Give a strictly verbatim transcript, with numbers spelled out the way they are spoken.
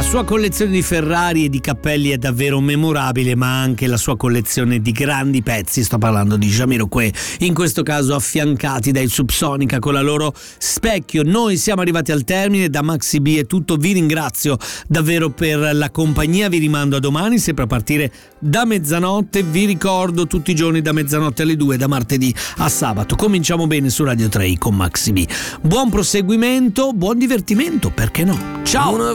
La sua collezione di Ferrari e di cappelli è davvero memorabile, ma anche la sua collezione di grandi pezzi. Sto parlando di Jamiroquai, in questo caso affiancati dai Subsonica con la loro Specchio. Noi siamo arrivati al termine, da Maxi B è tutto, vi ringrazio davvero per la compagnia, vi rimando a domani sempre a partire da mezzanotte. Vi ricordo tutti i giorni da mezzanotte alle due, da martedì a sabato. Cominciamo bene su Radio tre con Maxi B. Buon proseguimento, buon divertimento, perché no? Ciao!